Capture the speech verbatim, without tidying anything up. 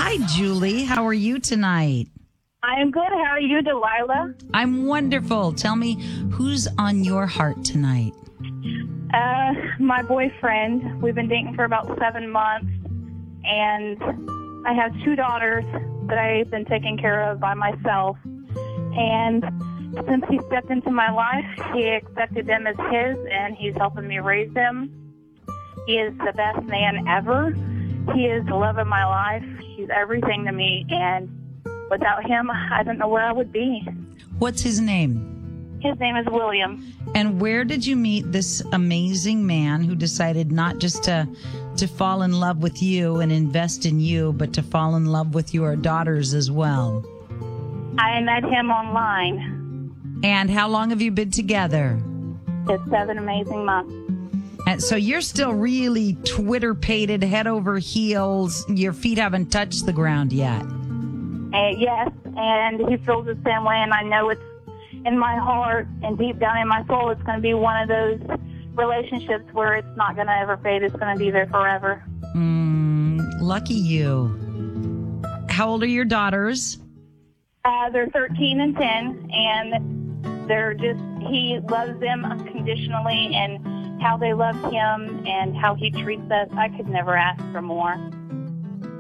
Hi, Julie. How are you tonight? I am good. How are you, Delilah? I'm wonderful. Tell me, who's on your heart tonight? Uh, my boyfriend. We've been dating for about seven months, and I have two daughters that I've been taking care of by myself. And since he stepped into my life, he accepted them as his, and he's helping me raise them. He is the best man ever. He is the love of my life. He's everything to me, and without him, I don't know where I would be. What's his name? His name is William. And where did you meet this amazing man who decided not just to to fall in love with you and invest in you, but to fall in love with your daughters as well? I met him online. And how long have you been together? It's seven amazing months. And so you're still really Twitter-pated, head over heels. Your feet haven't touched the ground yet. Uh, yes, and he feels the same way, and I know it's in my heart and deep down in my soul, it's going to be one of those relationships where it's not going to ever fade. It's going to be there forever. Mm, lucky you. How old are your daughters? Uh, they're thirteen and ten, and they're just, he loves them unconditionally, and how they love him and how he treats us, I could never ask for more.